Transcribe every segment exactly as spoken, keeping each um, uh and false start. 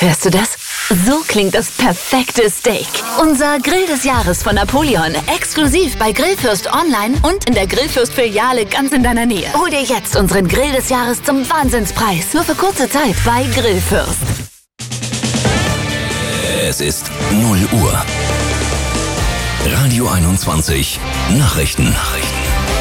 Hörst du das? So klingt das perfekte Steak. Unser Grill des Jahres von Napoleon. Exklusiv bei Grillfürst online und in der Grillfürst-Filiale ganz in deiner Nähe. Hol dir jetzt unseren Grill des Jahres zum Wahnsinnspreis. Nur für kurze Zeit bei Grillfürst. Es ist null Uhr. Radio einundzwanzig Nachrichten. Nachrichten.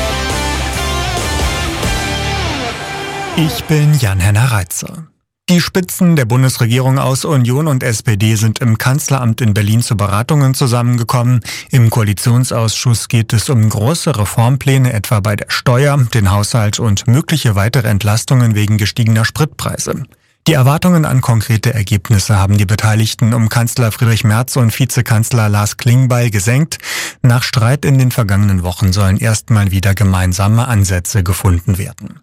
Ich bin Jan-Henner Reitzer. Die Spitzen der Bundesregierung aus Union und S P D sind im Kanzleramt in Berlin zu Beratungen zusammengekommen. Im Koalitionsausschuss geht es um große Reformpläne, etwa bei der Steuer, den Haushalt und mögliche weitere Entlastungen wegen gestiegener Spritpreise. Die Erwartungen an konkrete Ergebnisse haben die Beteiligten um Kanzler Friedrich Merz und Vizekanzler Lars Klingbeil gesenkt. Nach Streit in den vergangenen Wochen sollen erstmal wieder gemeinsame Ansätze gefunden werden.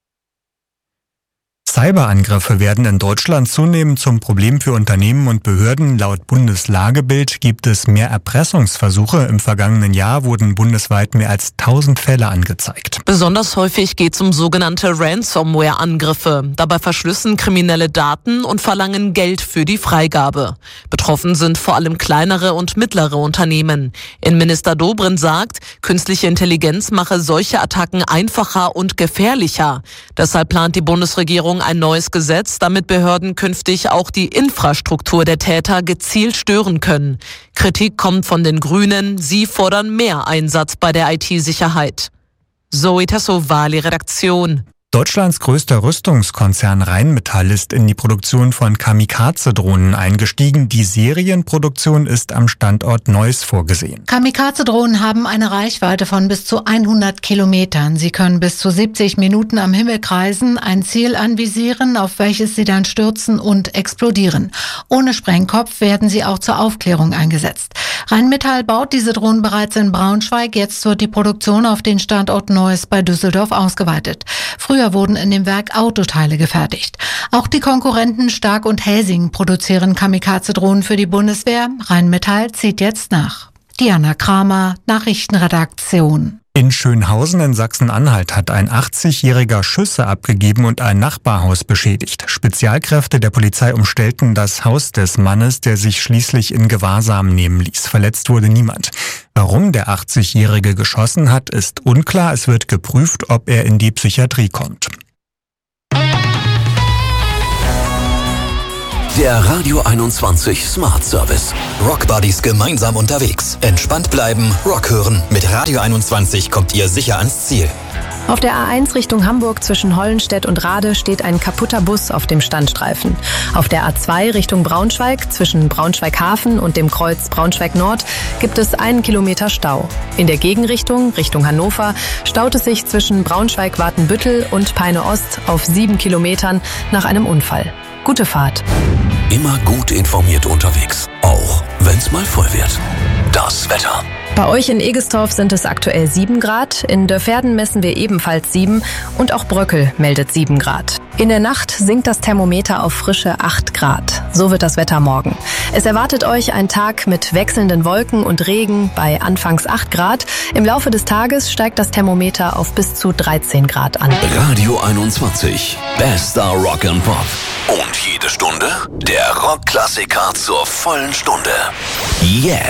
Cyberangriffe werden in Deutschland zunehmend zum Problem für Unternehmen und Behörden. Laut Bundeslagebild gibt es mehr Erpressungsversuche. Im vergangenen Jahr wurden bundesweit mehr als tausend Fälle angezeigt. Besonders häufig geht es um sogenannte Ransomware-Angriffe. Dabei verschlüsseln Kriminelle Daten und verlangen Geld für die Freigabe. Betroffen sind vor allem kleinere und mittlere Unternehmen. Innenminister Dobrindt sagt, künstliche Intelligenz mache solche Attacken einfacher und gefährlicher. Deshalb plant die Bundesregierung ein neues Gesetz, damit Behörden künftig auch die Infrastruktur der Täter gezielt stören können. Kritik kommt von den Grünen. Sie fordern mehr Einsatz bei der I T-Sicherheit. Zoe Tassovali, Redaktion. Deutschlands größter Rüstungskonzern Rheinmetall ist in die Produktion von Kamikaze-Drohnen eingestiegen. Die Serienproduktion ist am Standort Neuss vorgesehen. Kamikaze-Drohnen haben eine Reichweite von bis zu hundert Kilometern. Sie können bis zu siebzig Minuten am Himmel kreisen, ein Ziel anvisieren, auf welches sie dann stürzen und explodieren. Ohne Sprengkopf werden sie auch zur Aufklärung eingesetzt. Rheinmetall baut diese Drohnen bereits in Braunschweig. Jetzt wird die Produktion auf den Standort Neuss bei Düsseldorf ausgeweitet. Früher wurden in dem Werk Autoteile gefertigt. Auch die Konkurrenten Stark und Helsing produzieren Kamikaze-Drohnen für die Bundeswehr. Rheinmetall zieht jetzt nach. Diana Kramer, Nachrichtenredaktion. In Schönhausen in Sachsen-Anhalt hat ein achtzigjähriger Schüsse abgegeben und ein Nachbarhaus beschädigt. Spezialkräfte der Polizei umstellten das Haus des Mannes, der sich schließlich in Gewahrsam nehmen ließ. Verletzt wurde niemand. Warum der achtzigjährige geschossen hat, ist unklar. Es wird geprüft, ob er in die Psychiatrie kommt. Der Radio einundzwanzig Smart Service. Rockbuddies gemeinsam unterwegs. Entspannt bleiben, Rock hören. Mit Radio einundzwanzig kommt ihr sicher ans Ziel. Auf der A eins Richtung Hamburg zwischen Hollenstedt und Rade steht ein kaputter Bus auf dem Standstreifen. Auf der A zwei Richtung Braunschweig zwischen Braunschweig-Hafen und dem Kreuz Braunschweig-Nord gibt es einen Kilometer Stau. In der Gegenrichtung, Richtung Hannover, staut es sich zwischen Braunschweig-Watenbüttel und Peine-Ost auf sieben Kilometern nach einem Unfall. Gute Fahrt. Immer gut informiert unterwegs, auch wenn's mal voll wird. Das Wetter. Bei euch in Egestorf sind es aktuell sieben Grad, in Dörferden messen wir ebenfalls sieben und auch Bröckel meldet sieben Grad. In der Nacht sinkt das Thermometer auf frische acht Grad. So wird das Wetter morgen. Es erwartet euch ein Tag mit wechselnden Wolken und Regen bei anfangs acht Grad. Im Laufe des Tages steigt das Thermometer auf bis zu dreizehn Grad an. Radio einundzwanzig, bester Rock and Pop. Und jede Stunde der Rockklassiker zur vollen Stunde. Jetzt.